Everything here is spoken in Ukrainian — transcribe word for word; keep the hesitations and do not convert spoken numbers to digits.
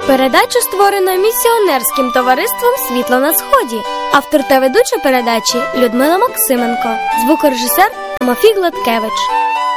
Передачу створено місіонерським товариством «Світло на сході». Автор та ведуча передачі Людмила Максименко. Звукорежисер Тимофій Гладкевич.